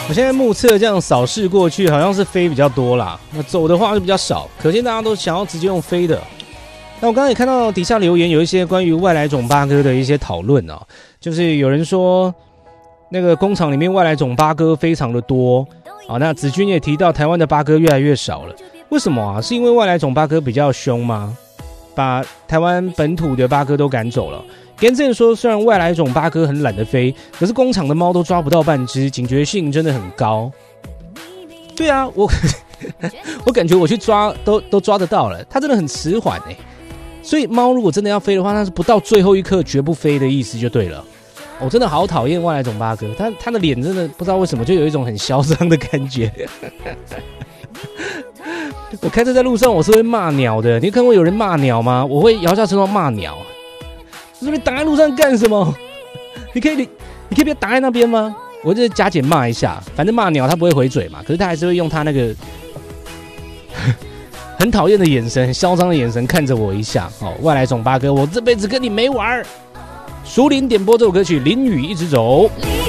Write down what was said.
我现在目测这样扫视过去，好像是飞比较多啦，那走的话就比较少，可见大家都想要直接用飞的。那我刚刚也看到底下留言有一些关于外来种八哥的一些讨论啊，就是有人说那个工厂里面外来种八哥非常的多啊，那子君也提到台湾的八哥越来越少了，为什么啊？是因为外来种八哥比较凶吗？把台湾本土的八哥都赶走了。Genzen 说，虽然外来种八哥很懒得飞，可是工厂的猫都抓不到半只，警觉性真的很高。对啊，我感觉我去抓都抓得到了，它真的很迟缓欸。所以猫如果真的要飞的话，那是不到最后一刻绝不飞的意思就对了。我真的好讨厌外来种八哥，他的脸真的不知道为什么就有一种很嚣张的感觉。我开车在路上我是会骂鸟的，你看过有人骂鸟吗？我会摇下车窗骂鸟。就是你挡在路上干什么？你可以不要挡在那边吗？我就加减骂一下，反正骂鸟他不会回嘴嘛，可是他还是会用他那个很讨厌的眼神、很嚣张的眼神看着我一下。哦，外来种八哥，我这辈子跟你没玩。熟林点播这首歌曲《淋雨一直走》。